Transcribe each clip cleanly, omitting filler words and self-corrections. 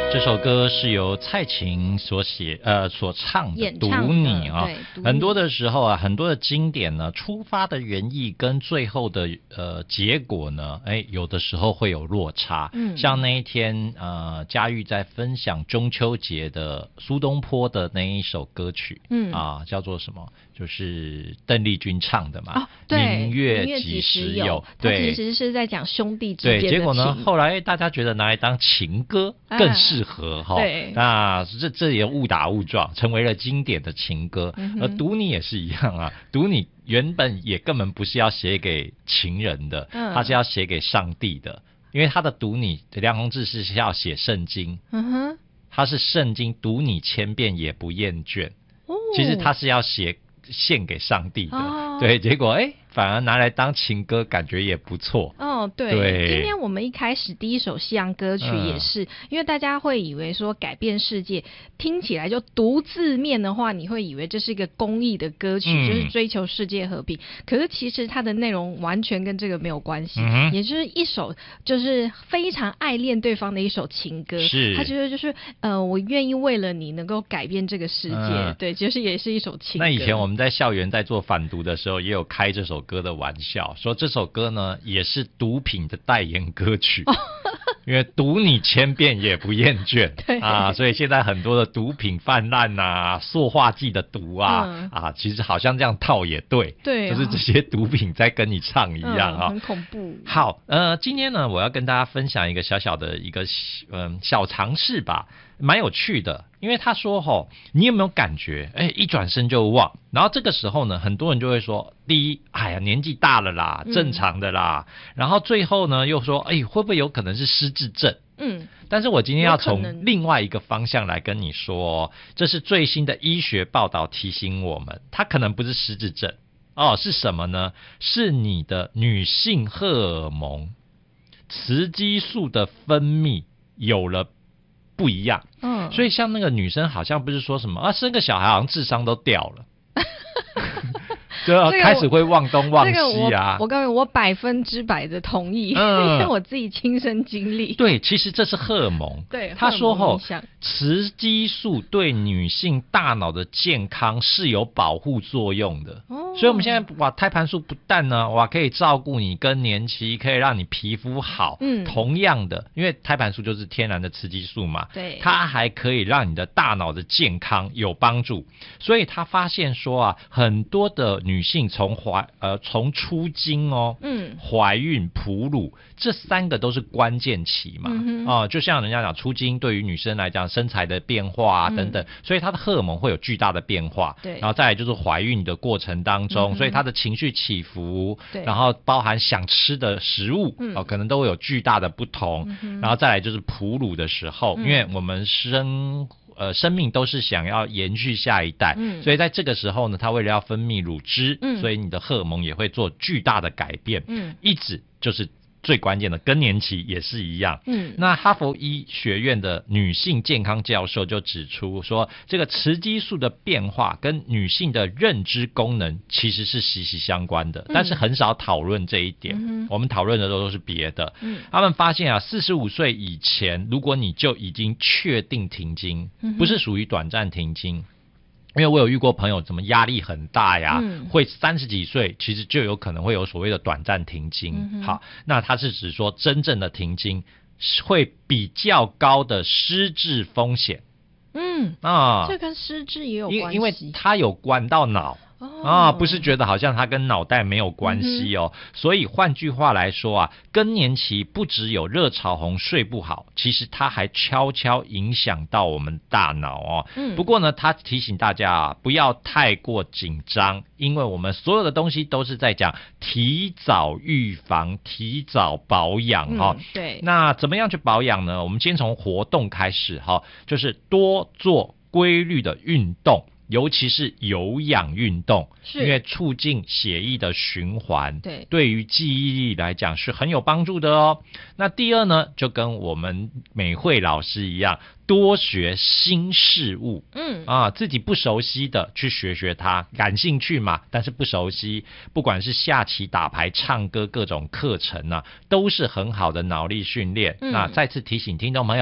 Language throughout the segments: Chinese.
这首歌是由蔡琴所唱的《读你》啊。很多的时候啊，很多的经典呢，出发的原意跟最后的结果呢，有的时候会有落差。像那一天嘉玉在分享中秋节的苏东坡的那一首歌曲，叫做什么？就是邓丽君唱的嘛，明月几时有？ 对，其实是在讲兄弟之间的情。 对，结果呢，后来大家觉得拿来当情歌更适合哈。 对， 那这也误打误撞成为了经典的情歌。而读你也是一样啊，读你原本也根本不是要写给情人的，它是要写给上帝的，因为他的读你梁鸿志是要写圣经，他是圣经读你千遍也不厌倦。其实他是要献给上帝的，对，结果反而拿来当情歌，感觉也不错。 对，今天我们一开始第一首西洋歌曲也是，因为大家会以为说改变世界，听起来就读字面的话，你会以为这是一个公益的歌曲，就是追求世界和平。可是其实它的内容完全跟这个没有关系，也就是一首就是非常爱恋对方的一首情歌。是，他觉得就是我愿意为了你能够改变这个世界，对，就是也是一首情歌。 那以前我们在校园在做反毒的时候，也有开这首歌的玩笑，说这首歌呢也是毒品的代言歌曲，因为读你千遍也不厌倦啊，所以现在很多的毒品泛滥啊，塑化剂的毒啊，其实好像这样套也对，就是这些毒品在跟你唱一样啊， 很恐怖。 好，今天呢，我要跟大家分享一个小小的一个小常识吧。蛮有趣的，因为他说你有没有感觉一转身就忘，然后这个时候呢，很多人就会说，第一，年纪大了啦，正常的啦，然后最后呢又说会不会有可能是失智症？但是我今天要从另外一个方向来跟你说，这是最新的医学报道提醒我们，它可能不是失智症是什么呢？是你的女性荷尔蒙雌激素的分泌有了不一样，所以像那个女生好像不是说什么生个小孩好像智商都掉了，对啊，开始会忘东忘西啊。 我告诉你，我100%的同意，因为我自己亲身经历。 对，其实这是荷尔蒙。 对， 他说雌激素对女性大脑的健康是有保护作用的。所以我们现在胎盘素不但呢可以照顾你更年期，可以让你皮肤好，同样的，因为胎盘素就是天然的雌激素嘛， 对， 它还可以让你的大脑的健康有帮助。所以他发现说很多的女性从出经怀孕、哺乳这3个都是关键期嘛，就像人家讲出经对于女生来讲身材的变化等等，所以她的荷尔蒙会有巨大的变化。对，然后再来就是怀孕的过程当中，所以她的情绪起伏，然后包含想吃的食物可能都会有巨大的不同。然后再来就是哺乳的时候，因为我们生命都是想要延续下一代，所以在这个时候呢，它为了要分泌乳汁，所以你的荷尔蒙也会做巨大的改变。一直就是最关键的更年期也是一样。那哈佛医学院的女性健康教授就指出说，这个雌激素的变化跟女性的认知功能其实是息息相关的，但是很少讨论这一点。我们讨论的都是别的。他们发现45岁以前，如果你就已经确定停经，不是属于短暂停经。因为我有遇过朋友怎么压力很大呀，会30几岁其实就有可能会有所谓的短暂停经。好，那他是指说真正的停经会比较高的失智风险。 这跟失智也有关系， 因为它有关到脑。不是觉得好像它跟脑袋没有关系所以换句话来说更年期不只有热潮红睡不好，其实它还悄悄影响到我们大脑不过呢，他提醒大家不要太过紧张，因为我们所有的东西都是在讲提早预防、提早保养对。那怎么样去保养呢？我们先从活动开始就是多做规律的运动。尤其是有氧运动，因为促进血液的循环，对于记忆力来讲是很有帮助的那第二呢，就跟我们美慧老师一样，多学新事物。自己不熟悉的去学它，感兴趣嘛，但是不熟悉，不管是下棋、打牌、唱歌各种课程都是很好的脑力训练。那再次提醒听众朋友，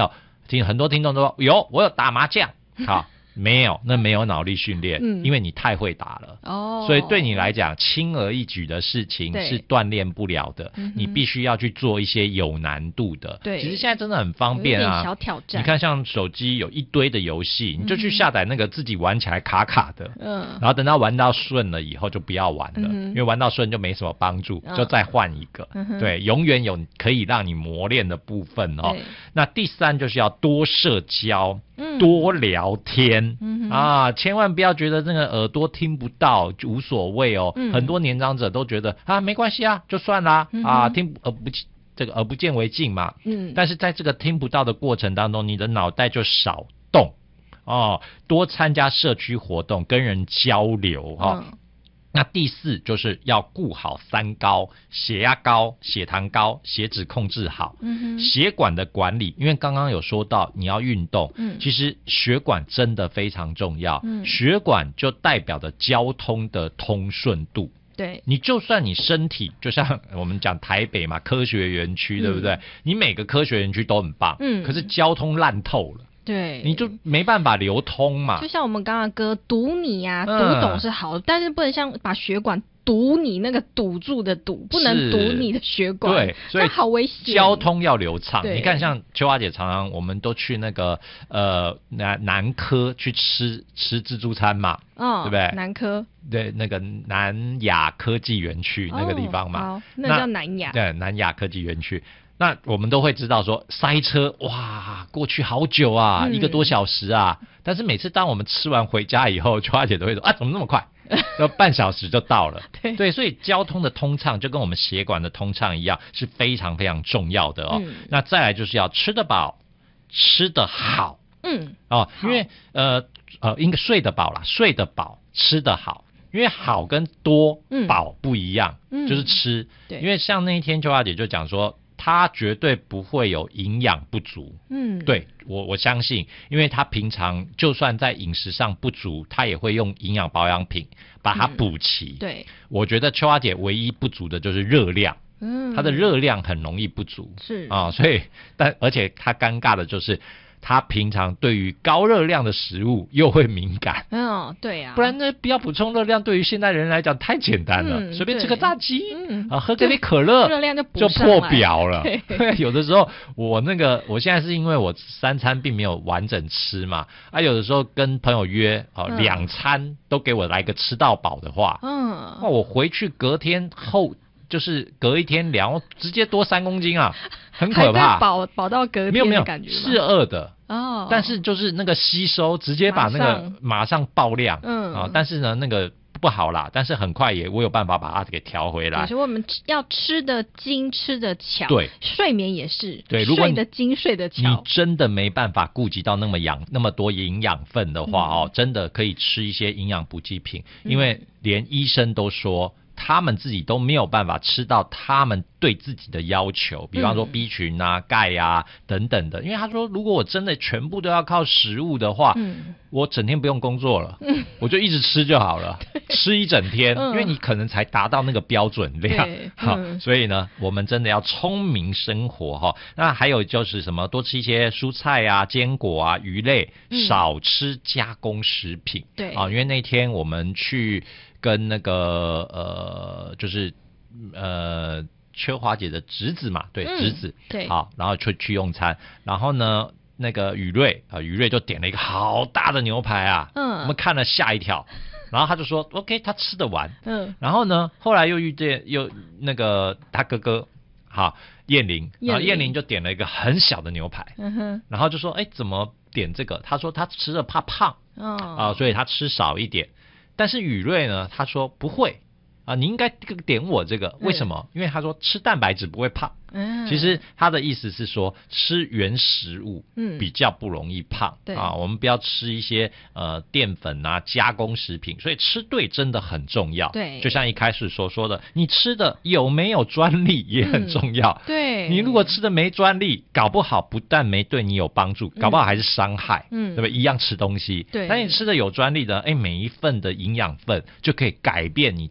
很多听众都说我有打麻将，好。没有，那没有脑力训练，因为你太会打了，所以对你来讲，轻而易举的事情是锻炼不了的，你必须要去做一些有难度的。 对， 其实现在真的很方便啊， 小挑战。 你看，像手机有一堆的游戏，你就去下载那个自己玩起来卡卡的，然后等到玩到顺了以后就不要玩了，因为玩到顺就没什么帮助，就再换一个。对，永远有可以让你磨练的部分哦。那第三就是要多社交。多聊天千万不要觉得那个耳朵听不到就无所谓哦。很多年长者都觉得没关系啊，就算啦耳不见为净嘛。但是在这个听不到的过程当中，你的脑袋就少动多参加社区活动，跟人交流那第四就是要顾好三高：血压高、血糖高、血脂控制好。血管的管理，因为刚刚有说到你要运动，其实血管真的非常重要。血管就代表着交通的通顺度。 对， 你就算你身体，就像我们讲台北嘛，科学园区，对不对？你每个科学园区都很棒，可是交通烂透了。 对， 你就没办法流通嘛。 就像我们刚刚歌堵你啊，堵懂是好的，但是不能像把血管堵你那个堵住的堵，不能堵你的血管。 对，所以好危险。 交通要流畅。你看，像秋华姐常常我们都去那个南科去吃自助餐嘛，对不对？ 南科。 对，那个南亚科技园区那个地方嘛， 好，那叫南亚。 对，南亚科技园区。那我们都会知道说塞车，哇，过去好久啊，1个多小时啊。但是每次当我们吃完回家以后，秋花姐都会说怎么那么快，要半小时就到了。对，所以交通的通畅就跟我们血管的通畅一样，是非常非常重要的哦。那再来就是要吃得饱，吃得好。因为应该睡得饱啦，睡得饱，吃得好。因为好跟多饱不一样，就是吃。因为像那一天秋花姐就讲说，他绝对不会有营养不足。对，我相信，因为他平常就算在饮食上不足，他也会用营养保养品把它补齐。 对， 我觉得秋花姐唯一不足的就是热量。她的热量很容易不足。 是所以而且她尴尬的就是他平常对于高热量的食物又会敏感。 对啊， 不然呢，不要补充热量，对于现代人来讲太简单了，随便吃个炸鸡，喝个杯可乐， 热量就破表了。对，有的时候我现在是因为我3餐并没有完整吃嘛，有的时候跟朋友约2餐都给我来个吃到饱的话，我回去隔天后就是隔一天量直接多3公斤啊，很可怕。 还在饱到隔天的感觉吗？ 是饿的但是就是那个吸收直接把那个马上爆量。但是呢那个不好啦，但是很快我有办法把它给调回来。 所以我们要吃得精，吃得巧。 对， 睡眠也是。 对，如果睡得精，睡得巧。 你真的没办法顾及到那么多营养分的话真的可以吃一些营养补给品，因为连医生都说他们自己都没有办法吃到他们对自己的要求，比方说 B 群啊、钙啊等等的。因为他说，如果我真的全部都要靠食物的话，我整天不用工作了，我就一直吃就好了，吃一整天，因为你可能才达到那个标准量。所以呢，我们真的要聪明生活那还有就是什么，多吃一些蔬菜啊、坚果啊、鱼类，少吃加工食品。 对因为那天我们去跟那个就是秋华姐的侄子嘛，对，侄子， 对， 好，然后去用餐，然后呢，那个宇瑞就点了一个好大的牛排啊，我们看了吓一跳，然后他就说 OK， 他吃得完，然后呢，后来又遇见那个他哥哥，好，燕玲就点了一个很小的牛排，然后就说怎么点这个？他说他吃了怕胖，所以他吃少一点。但是宇瑞呢，他说不会你应该点我这个，为什么？因为他说吃蛋白质不会胖。其实他的意思是说吃原食物比较不容易胖。我们不要吃一些淀粉啊加工食品，所以吃对真的很重要。 对， 就像一开始所说的，你吃的有没有专利也很重要。 对， 你如果吃的没专利，搞不好不但没对你有帮助，搞不好还是伤害。对不对？一样吃东西，但你吃的有专利的，每一份的营养分就可以改变你真正的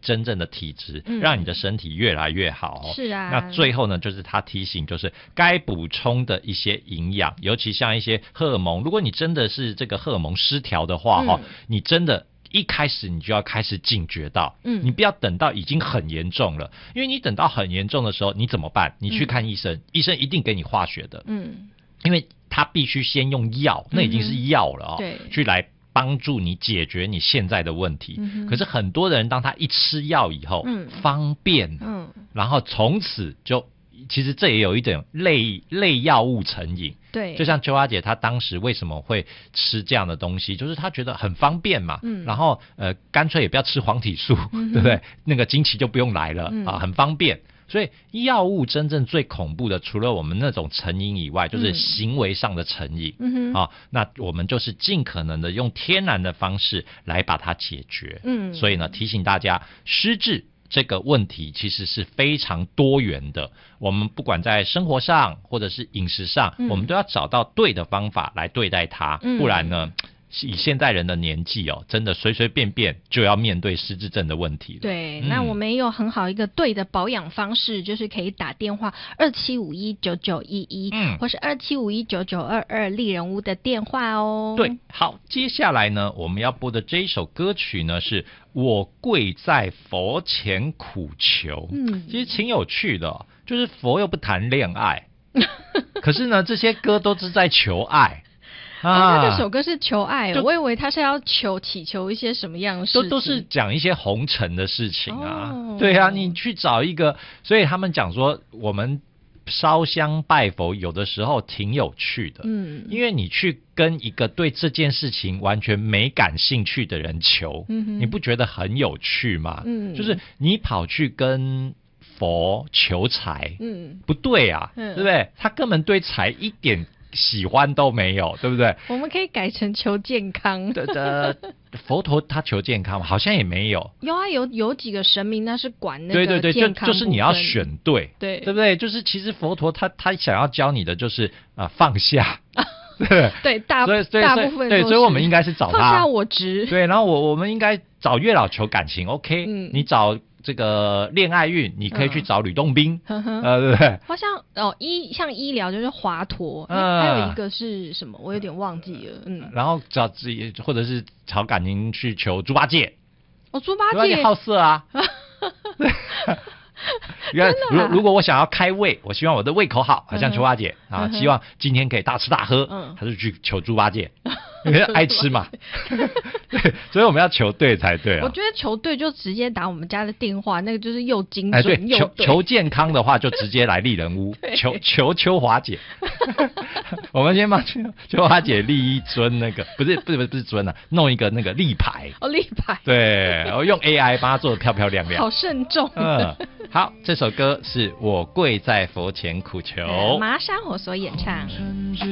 体质，让你的身体越来越好哦。 是啊。 那最后呢，就是他提醒，就是该补充的一些营养，尤其像一些荷尔蒙，如果你真的是这个荷尔蒙失调的话你真的一开始你就要开始警觉到，你不要等到已经很严重了，因为你等到很严重的时候，你怎么办？你去看医生，医生一定给你化学的，因为他必须先用药，那已经是药了对， 去来帮助你解决你现在的问题。可是很多人当他一吃药以后，方便，然后从此就。其实这也有一点类药物成瘾， 对， 就像秋花姐她当时为什么会吃这样的东西，就是她觉得很方便嘛，然后干脆也不要吃黄体素，对不对？那个经期就不用来了很方便。所以药物真正最恐怖的，除了我们那种成瘾以外，就是行为上的成瘾那我们就是尽可能的用天然的方式来把它解决。所以呢，提醒大家，失智这个问题其实是非常多元的，我们不管在生活上或者是饮食上，我们都要找到对的方法来对待它，不然呢以现代人的年纪真的随随便便就要面对失智症的问题了。 对，那我们也有很好一个对的保养方式，就是可以打电话27519911或是27519922丽人屋的电话哦。 对，好，接下来呢，我们要播的这一首歌曲呢，是我跪在佛前苦求。其实挺有趣的就是佛又不谈恋爱，可是呢，这些歌都是在求爱。 他这首歌是求爱，我以为他是要祈求一些什么样的事情， 都是讲一些红尘的事情对啊，你去找一个，所以他们讲说我们烧香拜佛有的时候挺有趣的，因为你去跟一个对这件事情完全没感兴趣的人求，你不觉得很有趣吗？就是你跑去跟佛求财，不对啊，对不对？他根本对财一点喜欢都没有，对不对？ 我们可以改成求健康。 佛陀他求健康好像也没有。 有啊，有几个神明那是管那个健康就是你要选对， 对不对？就是其实佛陀他想要教你的就是放下。 对，大部分对，所以我们应该是找他放下我执。 对，然后我们应该找月老求感情 ，OK？你找这个恋爱运，你可以去找吕洞宾，对不对？ 好像像医疗就是华佗，还有一个是什么？我有点忘记了。然后找自己或者是找感情去求猪八戒。 猪八戒好色啊！如果我想要开胃，我希望我的胃口好，好像猪八戒希望今天可以大吃大喝，他就去求猪八戒。因为爱吃嘛，对，所以我们要求对才对我觉得求对就直接打我们家的电话，那个就是又精准又对。求健康的话，就直接来丽人屋求秋华姐。我们先帮秋华姐立一尊那个，不是尊弄一个那个立牌。 立牌。 对，我用 AI 帮她做得漂漂亮亮。 好慎重。 好，这首歌是我跪在佛前苦求， 麻山火所演唱。